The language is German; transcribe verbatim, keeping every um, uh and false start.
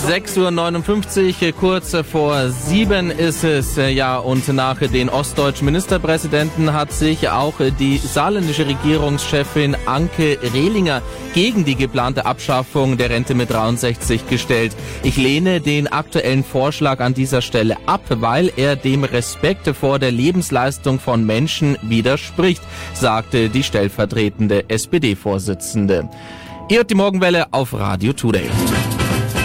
sechs Uhr neunundfünfzig, kurz vor sieben ist es, ja, und nach den ostdeutschen Ministerpräsidenten hat sich auch die saarländische Regierungschefin Anke Rehlinger gegen die geplante Abschaffung der Rente mit dreiundsechzig gestellt. Ich lehne den aktuellen Vorschlag an dieser Stelle ab, weil er dem Respekt vor der Lebensleistung von Menschen widerspricht, sagte die stellvertretende S P D-Vorsitzende. Ihr hört die Morgenwelle auf Radio Today.